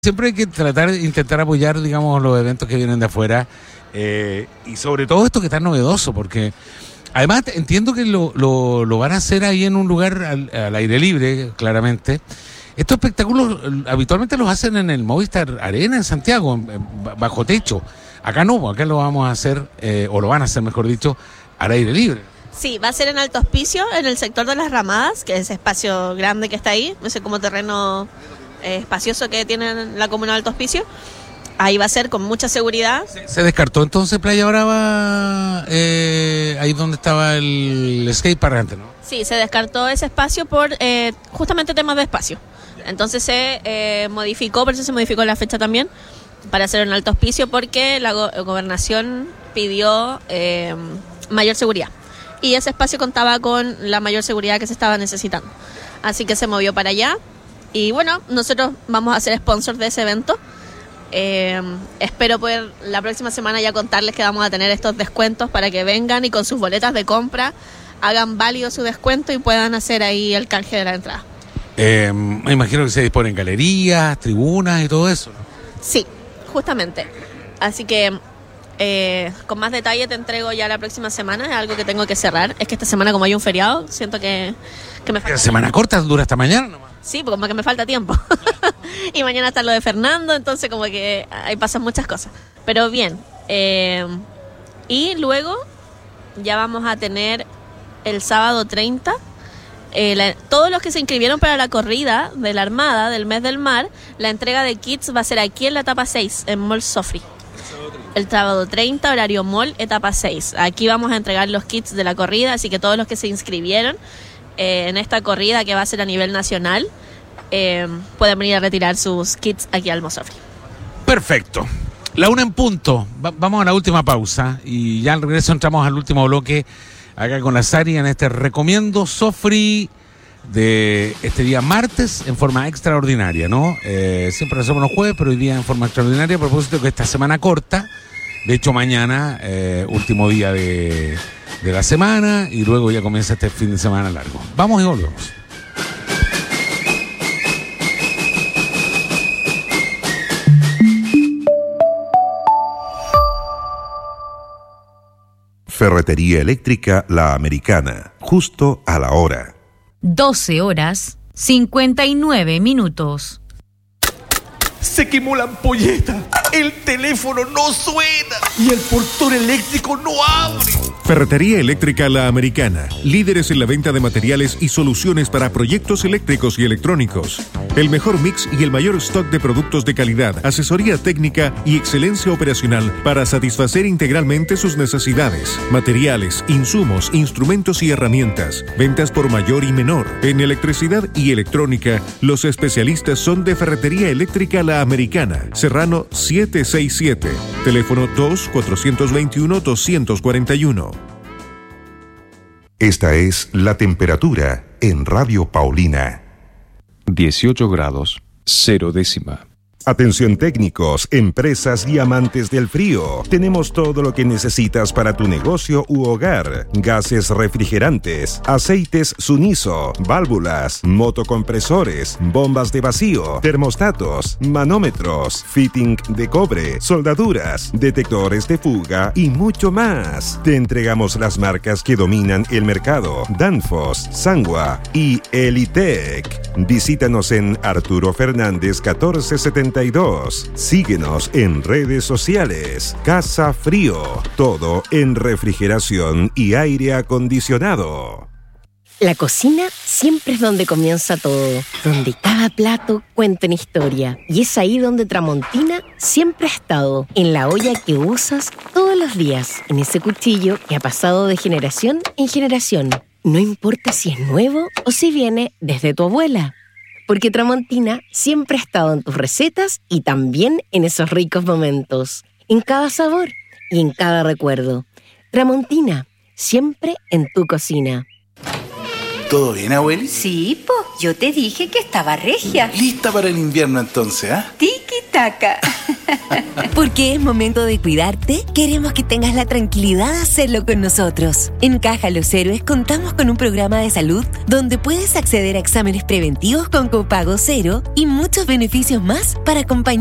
Siempre hay que intentar apoyar, digamos, los eventos que vienen de afuera, y sobre todo esto que está novedoso, porque además entiendo que lo van a hacer ahí en un lugar al aire libre, claramente. Estos espectáculos habitualmente los hacen en el Movistar Arena en Santiago, bajo techo. Acá no, acá lo vamos a hacer, o lo van a hacer, mejor dicho, al aire libre. Sí, va a ser en Alto Hospicio, en el sector de las Ramadas, que es ese espacio grande que está ahí, ese como terreno espacioso que tiene la comuna de Alto Hospicio. Ahí va a ser con mucha seguridad. ¿Se descartó entonces Playa Brava, ahí donde estaba el skatepark antes, no? Sí, se descartó ese espacio por justamente temas de espacio. Entonces se modificó, por eso se modificó la fecha también, para hacerlo en Alto Hospicio, porque la gobernación pidió mayor seguridad. Y ese espacio contaba con la mayor seguridad que se estaba necesitando. Así que se movió para allá. Y bueno, nosotros vamos a ser sponsors de ese evento. Espero poder la próxima semana ya contarles que vamos a tener estos descuentos para que vengan y con sus boletas de compra hagan válido su descuento y puedan hacer ahí el canje de la entrada. Me imagino que se disponen galerías, tribunas y todo eso, ¿no? Sí, justamente. Así que con más detalle te entrego ya la próxima semana. Es algo que tengo que cerrar. Es que esta semana, como hay un feriado, siento que me falta. ¿La semana corta dura hasta mañana nomás? Sí, como que me falta tiempo. Y mañana está lo de Fernando, entonces como que ahí pasan muchas cosas. Pero bien. Y luego ya vamos a tener el sábado 30. Todos los que se inscribieron para la corrida de la Armada del Mes del Mar, la entrega de kits va a ser aquí en la etapa 6, en Mall Sofri. El sábado 30, horario Mall, etapa 6. Aquí vamos a entregar los kits de la corrida, así que todos los que se inscribieron en esta corrida que va a ser a nivel nacional, pueden venir a retirar sus kits aquí al Mall Sofri. Perfecto. La 1 en punto. Vamos a la última pausa y ya al regreso entramos al último bloque acá con la Sari en este recomiendo Sofri de este día martes en forma extraordinaria, ¿no? Siempre lo hacemos los jueves, pero hoy día en forma extraordinaria a propósito que esta semana corta, de hecho mañana, último día de la semana y luego ya comienza este fin de semana largo. Vamos y volvemos. Ferretería Eléctrica La Americana, justo a la hora. 12 horas, 59 minutos. Se quemó la ampolleta, el teléfono no suena y el portón eléctrico no abre. Ferretería Eléctrica La Americana, líderes en la venta de materiales y soluciones para proyectos eléctricos y electrónicos. El mejor mix y el mayor stock de productos de calidad, asesoría técnica y excelencia operacional para satisfacer integralmente sus necesidades. Materiales, insumos, instrumentos y herramientas. Ventas por mayor y menor. En electricidad y electrónica, los especialistas son de Ferretería Eléctrica La Americana, Serrano 767. Teléfono 2-421-241. Esta es la temperatura en Radio Paulina. 18 grados, 0 décima. Atención técnicos, empresas y amantes del frío. Tenemos todo lo que necesitas para tu negocio u hogar. Gases refrigerantes, aceites Suniso, válvulas, motocompresores, bombas de vacío, termostatos, manómetros, fitting de cobre, soldaduras, detectores de fuga y mucho más. Te entregamos las marcas que dominan el mercado: Danfoss, Sangwa y Elitec. Visítanos en Arturo Fernández 1472. Síguenos en redes sociales. Casa Frío, todo en refrigeración y aire acondicionado. La cocina siempre es donde comienza todo, donde cada plato cuenta una historia. Y es ahí donde Tramontina siempre ha estado, en la olla que usas todos los días, en ese cuchillo que ha pasado de generación en generación. No importa si es nuevo o si viene desde tu abuela. Porque Tramontina siempre ha estado en tus recetas y también en esos ricos momentos, en cada sabor y en cada recuerdo. Tramontina, siempre en tu cocina. ¿Todo bien, abueli? Sí, po, yo te dije que estaba regia. Lista para el invierno entonces, ¿ah? Tiki estaca. Porque es momento de cuidarte, queremos que tengas la tranquilidad de hacerlo con nosotros. En Caja Los Héroes contamos con un programa de salud donde puedes acceder a exámenes preventivos con copago cero y muchos beneficios más para acompañar